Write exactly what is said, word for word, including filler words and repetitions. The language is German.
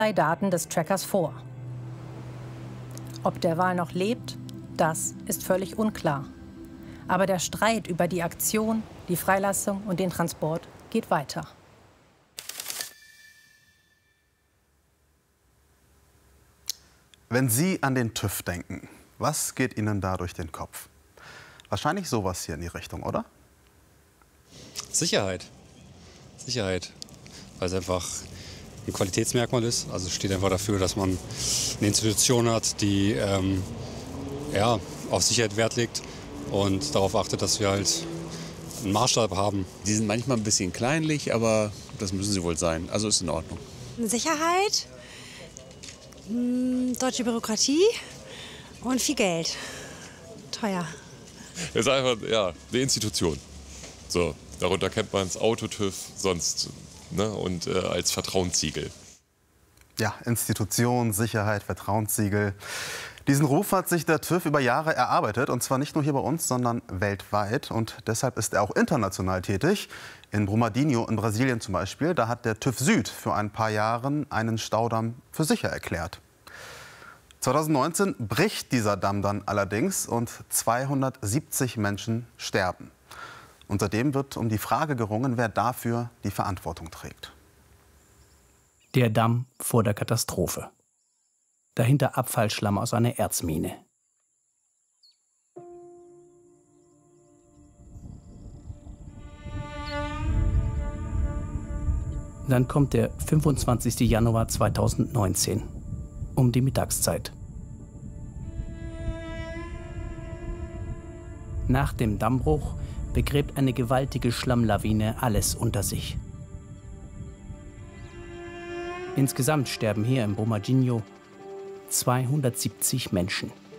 Daten des Trackers vor. Ob der Wal noch lebt, das ist völlig unklar. Aber der Streit über die Aktion, die Freilassung und den Transport geht weiter. Wenn Sie an den TÜV denken, was geht Ihnen da durch den Kopf? Wahrscheinlich sowas hier in die Richtung, oder? Sicherheit. Sicherheit. Weil es einfach ein Qualitätsmerkmal ist. Also es steht einfach dafür, dass man eine Institution hat, die ähm, ja, auf Sicherheit Wert legt und darauf achtet, dass wir halt einen Maßstab haben. Die sind manchmal ein bisschen kleinlich, aber das müssen sie wohl sein. Also ist in Ordnung. Sicherheit, mh, deutsche Bürokratie und viel Geld. Teuer. Es ist einfach ja, eine Institution. So, darunter kennt man es Auto-TÜV, sonst ne, und äh, als Vertrauenssiegel. Ja, Institution, Sicherheit, Vertrauenssiegel. Diesen Ruf hat sich der TÜV über Jahre erarbeitet, und zwar nicht nur hier bei uns, sondern weltweit. Und deshalb ist er auch international tätig. In Brumadinho in Brasilien zum Beispiel, da hat der TÜV Süd für ein paar Jahre einen Staudamm für sicher erklärt. zweitausendneunzehn bricht dieser Damm dann allerdings und zweihundertsiebzig Menschen sterben. Und seitdem wird um die Frage gerungen, wer dafür die Verantwortung trägt. Der Damm vor der Katastrophe. Dahinter Abfallschlamm aus einer Erzmine. Dann kommt der fünfundzwanzigste Januar zweitausendneunzehn, um die Mittagszeit. Nach dem Dammbruch begräbt eine gewaltige Schlammlawine alles unter sich. Insgesamt sterben hier im Brumadinho zweihundertsiebzig Menschen.